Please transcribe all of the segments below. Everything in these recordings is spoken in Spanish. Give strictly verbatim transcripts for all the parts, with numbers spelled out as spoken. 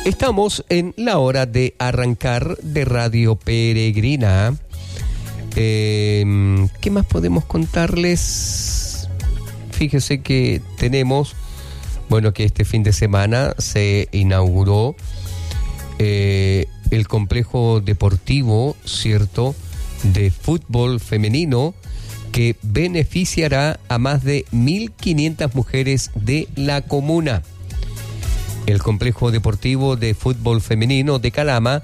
Estamos en la hora de arrancar de Radio Peregrina. Eh, ¿Qué más podemos contarles? Fíjese que tenemos, bueno, que este fin de semana se inauguró eh, el complejo deportivo, ¿cierto?, de fútbol femenino, que beneficiará a más de mil quinientas mujeres de la comuna. El complejo deportivo de fútbol femenino de Calama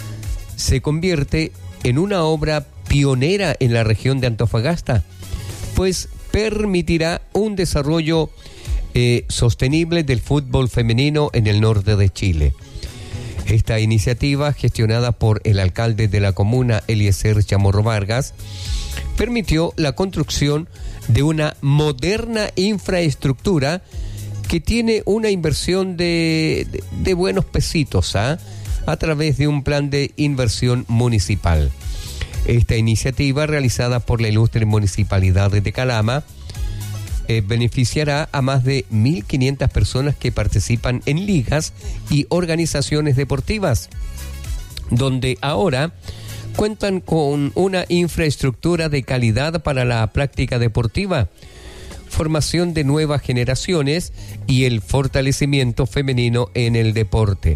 se convierte en una obra pionera en la región de Antofagasta, pues permitirá un desarrollo eh, sostenible del fútbol femenino en el norte de Chile. Esta iniciativa, gestionada por el alcalde de la comuna, Eliezer Chamorro Vargas, permitió la construcción de una moderna infraestructura que tiene una inversión de, de, de buenos pesitos, ¿eh? a través de un plan de inversión municipal. Esta iniciativa, realizada por la ilustre Municipalidad de Calama, eh, beneficiará a más de mil quinientas personas que participan en ligas y organizaciones deportivas, donde ahora cuentan con una infraestructura de calidad para la práctica deportiva, formación de nuevas generaciones y el fortalecimiento femenino en el deporte.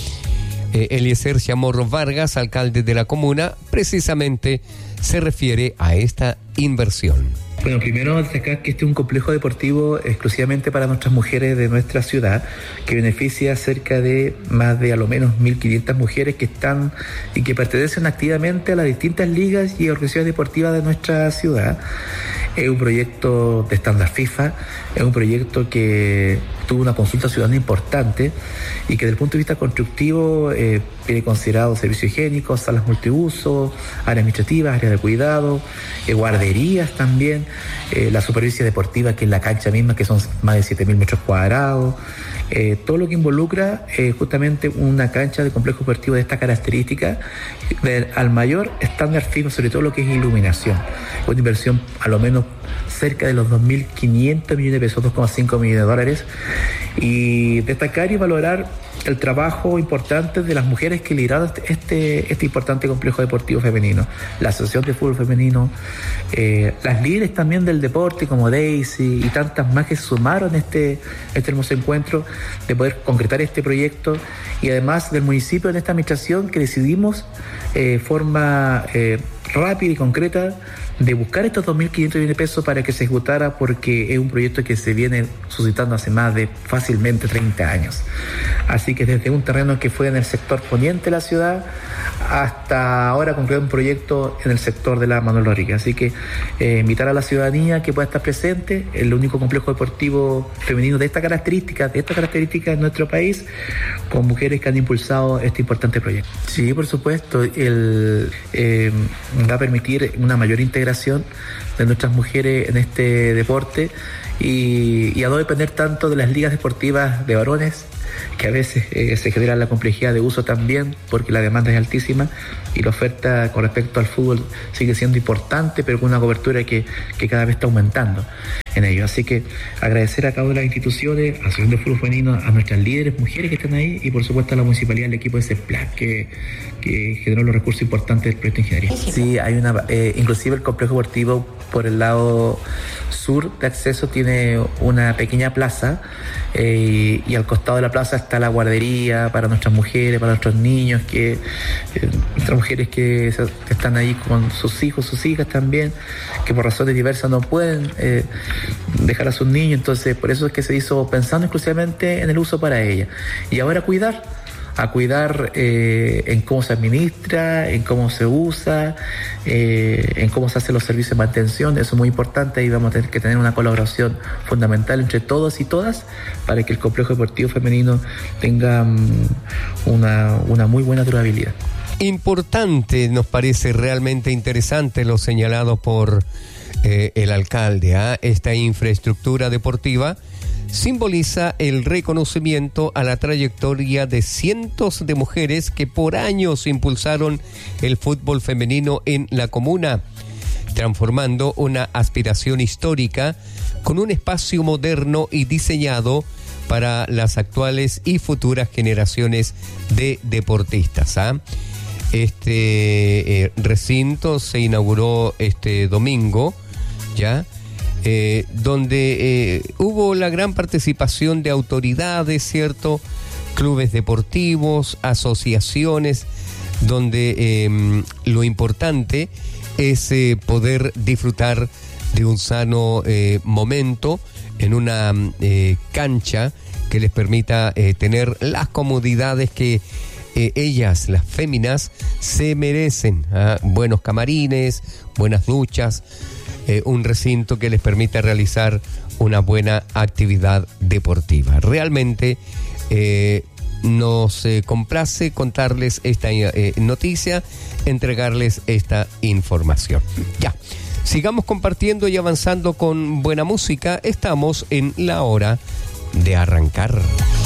Eh, Eliezer Chamorro Vargas, alcalde de la comuna, precisamente se refiere a esta inversión. Bueno, primero destacar que este es un complejo deportivo exclusivamente para nuestras mujeres de nuestra ciudad, que beneficia cerca de más de a lo menos mil quinientas mujeres que están y que pertenecen activamente a las distintas ligas y organizaciones deportivas de nuestra ciudad. Es un proyecto de estándar FIFA, es un proyecto que tuvo una consulta ciudadana importante y que desde el punto de vista constructivo eh, tiene considerado servicios higiénicos, salas multiuso, áreas administrativas, áreas de cuidado, eh, guarderías también, eh, la superficie deportiva que es la cancha misma, que son más de siete mil metros cuadrados, eh, todo lo que involucra eh, justamente una cancha de complejo deportivo de esta característica, de, al mayor estándar FIFA, sobre todo lo que es iluminación, una inversión a lo menos cerca de los dos mil quinientos millones de pesos, dos coma cinco millones de dólares, y destacar y valorar el trabajo importante de las mujeres que lideraron este, este importante complejo deportivo femenino, la Asociación de Fútbol Femenino, eh, las líderes también del deporte como Daisy y tantas más que se sumaron a este, este hermoso encuentro de poder concretar este proyecto, y además del municipio en esta administración que decidimos de eh, forma eh, rápida y concreta de buscar estos dos mil quinientos millones de pesos para que se ejecutara, porque es un proyecto que se viene suscitando hace más de fácilmente treinta años. Así que desde un terreno que fue en el sector poniente de la ciudad hasta ahora concretar un proyecto en el sector de la Manuel Rodríguez. Así que eh, invitar a la ciudadanía que pueda estar presente, el único complejo deportivo femenino de esta característica, de esta característica en nuestro país, con mujeres que han impulsado este importante proyecto. Sí, por supuesto, el, eh, va a permitir una mayor integración de nuestras mujeres en este deporte y, y a no depender tanto de las ligas deportivas de varones, que a veces eh, se genera la complejidad de uso también, porque la demanda es altísima y la oferta con respecto al fútbol sigue siendo importante, pero con una cobertura que, que cada vez está aumentando en ello. Así que agradecer a cada una de las instituciones, a la Asociación de Fútbol Femenino, a nuestras líderes mujeres que están ahí y por supuesto a la municipalidad, al equipo de CEPLAC que, que generó los recursos importantes del proyecto de ingeniería. Sí, hay una, eh, inclusive el complejo deportivo por el lado sur de acceso tiene una pequeña plaza eh, y, y al costado de la plaza está la guardería para nuestras mujeres, para nuestros niños, que eh, nuestras mujeres que, se, que están ahí con sus hijos, sus hijas también, que por razones diversas no pueden eh, dejar a sus niños, entonces por eso es que se hizo pensando exclusivamente en el uso para ella. Y ahora cuidar, a cuidar eh, en cómo se administra, en cómo se usa, eh, en cómo se hacen los servicios de mantención. Eso es muy importante y vamos a tener que tener una colaboración fundamental entre todos y todas para que el complejo deportivo femenino tenga um, una, una muy buena durabilidad. Importante, nos parece realmente interesante lo señalado por eh, el alcalde, ¿eh? Esta infraestructura deportiva simboliza el reconocimiento a la trayectoria de cientos de mujeres que por años impulsaron el fútbol femenino en la comuna, transformando una aspiración histórica con un espacio moderno y diseñado para las actuales y futuras generaciones de deportistas. ¿ah? Este eh, recinto se inauguró este domingo, ya, eh, donde eh, hubo la gran participación de autoridades, ¿cierto? Clubes deportivos, asociaciones, donde eh, lo importante es eh, poder disfrutar de un sano eh, momento en una eh, cancha que les permita eh, tener las comodidades que eh, ellas, las féminas, se merecen. ¿ah? Buenos camarines, buenas duchas, eh, un recinto que les permita realizar una buena actividad deportiva. Realmente eh, nos eh, complace contarles esta eh, noticia, entregarles esta información. Ya. Sigamos compartiendo y avanzando con buena música. Estamos en la hora de arrancar.